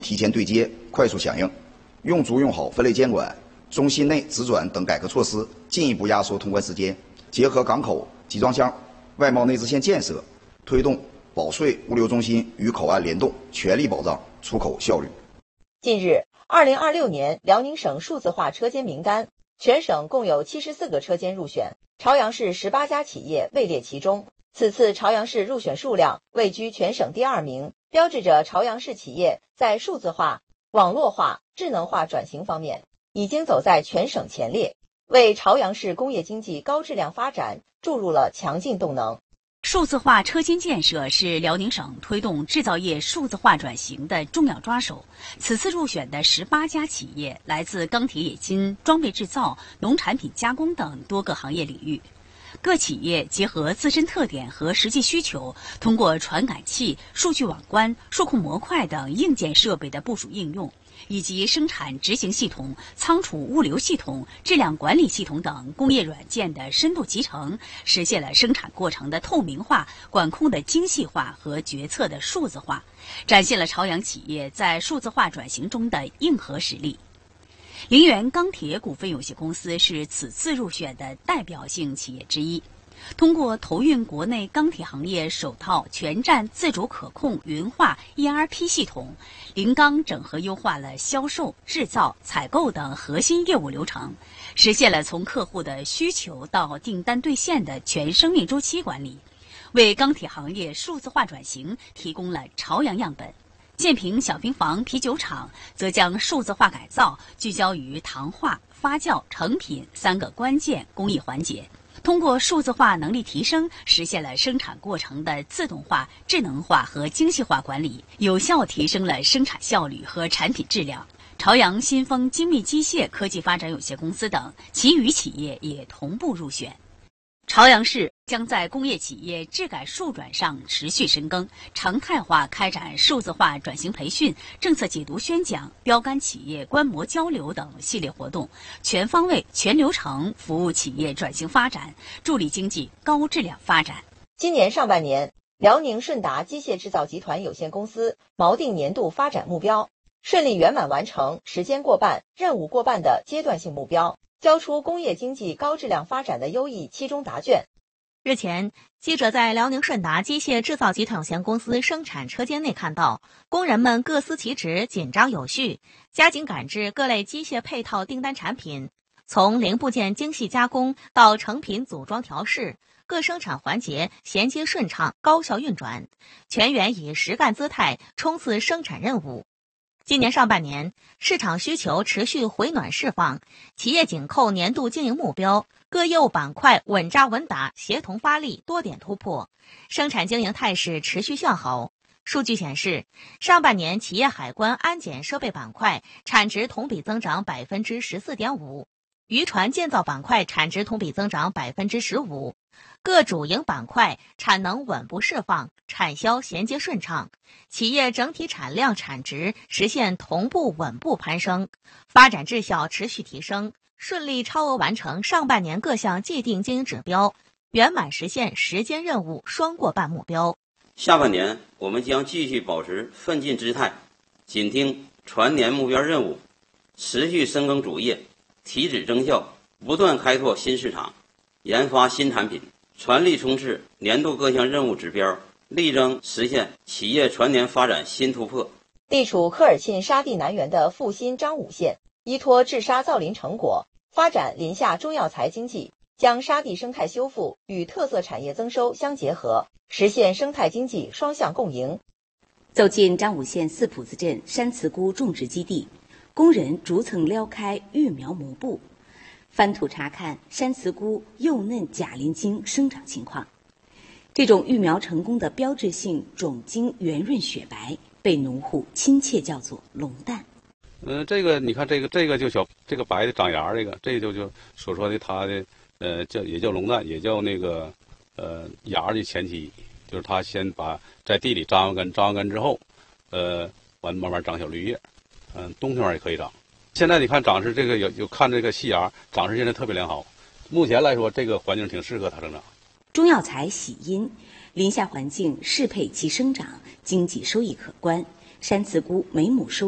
提前对接、快速响应，用足用好分类监管、中心内直转等改革措施，进一步压缩通关时间。结合港口、集装箱、外贸内支线建设，推动保税物流中心与口岸联动，全力保障出口效率。 近日，2026年辽宁省数字化车间名单，全省共有74个车间入选，朝阳市18家企业位列其中。此次朝阳市入选数量位居全省第2名，标志着朝阳市企业在数字化、网络化、智能化转型方面已经走在全省前列，为朝阳市工业经济高质量发展注入了强劲动能。 数字化车间建设是辽宁省推动制造业数字化转型的重要抓手。此次入选的18家企业来自钢铁冶金、装备制造、农产品加工等多个行业领域。各企业结合自身特点和实际需求，通过传感器、数据网关、数控模块等硬件设备的部署应用，以及生产执行系统、仓储物流系统、质量管理系统等工业软件的深度集成，实现了生产过程的透明化、管控的精细化和决策的数字化，展现了朝阳企业在数字化转型中的硬核实力。凌源钢铁股份有限公司是此次入选的代表性企业之一。通过投运国内钢铁行业首套全站自主可控云化 ERP 系统，临钢整合优化了销售、制造、采购等核心业务流程，实现了从客户的需求到订单兑现的全生命周期管理，为钢铁行业数字化转型提供了朝阳样本。建平小平房啤酒厂则将数字化改造聚焦于糖化、发酵、成品3个关键工艺环节，通过数字化能力提升，实现了生产过程的自动化、智能化和精细化管理，有效提升了生产效率和产品质量。朝阳新丰精密机械科技发展有限公司等其余企业也同步入选。朝阳市将在工业企业质改数转上持续深耕，常态化开展数字化转型培训、政策解读宣讲、标杆企业观摩交流等系列活动，全方位、全流程服务企业转型发展，助力经济高质量发展。 今年上半年，辽宁顺达机械制造集团有限公司锚定年度发展目标，顺利圆满完成时间过半、任务过半的阶段性目标，交出工业经济高质量发展的优异期中答卷。 日前，记者在辽宁顺达机械制造集团有限公司生产车间内看到，工人们各司其职，紧张有序，加紧赶制各类机械配套订单产品，从零部件精细加工到成品组装调试，各生产环节衔接顺畅，高效运转，全员以实干姿态冲刺生产任务。今年上半年，市场需求持续回暖释放，企业紧扣年度经营目标，各业务板块稳扎稳打，协同发力，多点突破，生产经营态势持续向好。数据显示，上半年企业海关安检设备板块产值同比增长 14.5%， 渔船建造板块产值同比增长 15%， 各主营板块产能稳步释放，产销衔接顺畅，企业整体产量产值实现同步稳步攀升，发展质效持续提升，顺利超额完成上半年各项既定经营指标，圆满实现时间任务双过半目标。 下半年我们将继续保持奋进姿态，紧盯全年目标任务，持续深耕主业，提质增效，不断开拓新市场，研发新产品，全力冲刺年度各项任务指标，力争实现企业全年发展新突破。 地处科尔沁沙地南缘的阜新张武县，依托治沙造林成果，发展林下中药材经济，将沙地生态修复与特色产业增收相结合，实现生态经济双向共赢。 走进张武县四浦子镇山慈菇种植基地，工人逐层撩开育苗膜布，翻土查看山慈菇幼嫩假鳞茎生长情况。这种育苗成功的标志性种茎圆润雪白，被农户亲切叫做龙蛋。 这个你看，这个就小，这个白的长芽，这就所说的它的也叫龙蛋，也叫那个芽的前期，就是它先把在地里扎完根之后，完慢慢长小绿叶，冬天也可以长。现在你看长势，这个有看这个细芽长势现在特别良好，目前来说这个环境挺适合它生长。 中药材喜阴，林下环境适配其生长，经济收益可观。山慈菇每亩收